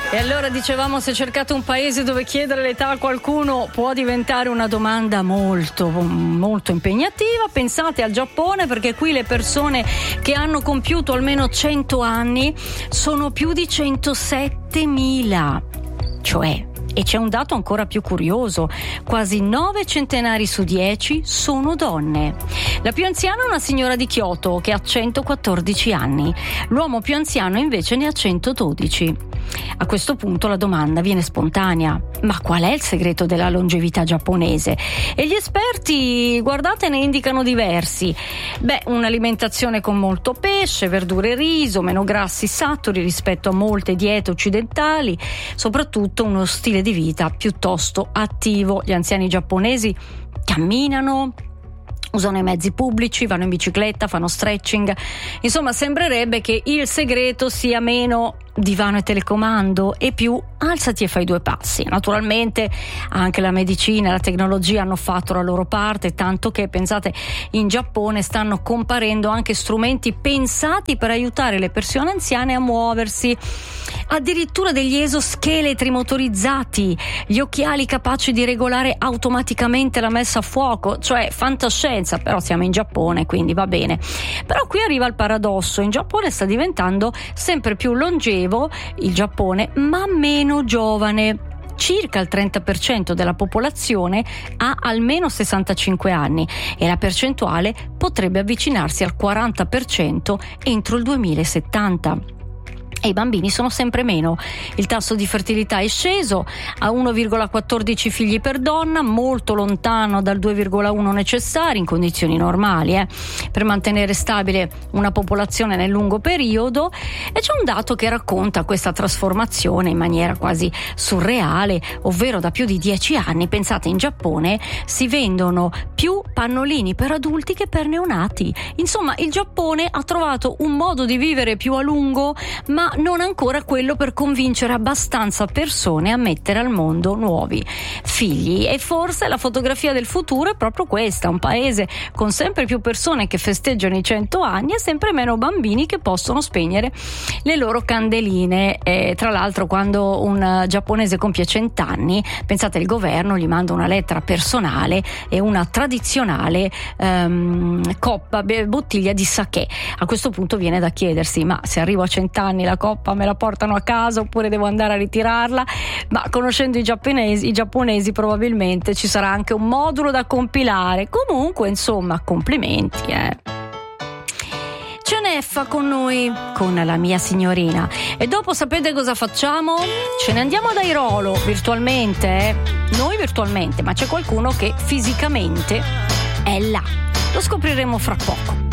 E allora dicevamo, se cercate un paese dove chiedere l'età a qualcuno può diventare una domanda molto molto impegnativa, pensate al Giappone, perché qui le persone che hanno compiuto almeno 100 anni sono più di 107.000, cioè. E c'è un dato ancora più curioso: quasi 9 centenari su 10 sono donne. La più anziana è una signora di Kyoto che ha 114 anni, l'uomo più anziano invece ne ha 112. A questo punto la domanda viene spontanea: ma qual è il segreto della longevità giapponese? E gli esperti, guardate, ne indicano diversi. Un'alimentazione con molto pesce, verdure e riso, meno grassi saturi rispetto a molte diete occidentali, soprattutto uno stile di vita piuttosto attivo. Gli anziani giapponesi camminano, usano i mezzi pubblici, vanno in bicicletta, fanno stretching. Insomma, sembrerebbe che il segreto sia meno divano e telecomando e più alzati e fai 2 passi. Naturalmente anche la medicina e la tecnologia hanno fatto la loro parte, tanto che, pensate, in Giappone stanno comparendo anche strumenti pensati per aiutare le persone anziane a muoversi, addirittura degli esoscheletri motorizzati, gli occhiali capaci di regolare automaticamente la messa a fuoco, cioè fantascienza. Però siamo in Giappone, quindi va bene. Però qui arriva il paradosso: in Giappone sta diventando sempre più longevo il Giappone, ma meno giovane. Circa il 30% della popolazione ha almeno 65 anni e la percentuale potrebbe avvicinarsi al 40% entro il 2070. E i bambini sono sempre meno. Il tasso di fertilità è sceso a 1,14 figli per donna, molto lontano dal 2,1 necessari in condizioni normali, per mantenere stabile una popolazione nel lungo periodo. E c'è un dato che racconta questa trasformazione in maniera quasi surreale, ovvero da più di 10 anni, pensate, in Giappone si vendono più pannolini per adulti che per neonati. Insomma, il Giappone ha trovato un modo di vivere più a lungo, ma non ancora quello per convincere abbastanza persone a mettere al mondo nuovi figli. E forse la fotografia del futuro è proprio questa: un paese con sempre più persone che festeggiano i 100 anni e sempre meno bambini che possono spegnere le loro candeline. Tra l'altro, quando un giapponese compie 100 anni, pensate, il governo gli manda una lettera personale e una tradizionale bottiglia di sake. A questo punto viene da chiedersi: ma se arrivo a 100 anni la coppa me la portano a casa oppure devo andare a ritirarla? Ma conoscendo i giapponesi probabilmente ci sarà anche un modulo da compilare. Comunque, insomma, complimenti, Ceneffa con noi, con la mia signorina. E dopo sapete cosa facciamo? Ce ne andiamo ad Airolo, virtualmente, Noi virtualmente, ma c'è qualcuno che fisicamente è là. Lo scopriremo fra poco.